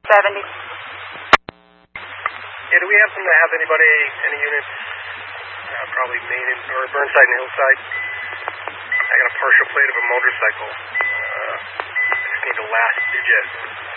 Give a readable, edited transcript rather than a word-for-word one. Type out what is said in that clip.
70. Yeah, do we happen to have anybody, any units, probably Main or Burnside and Hillside? I got a partial plate of a motorcycle. I just need the last digit.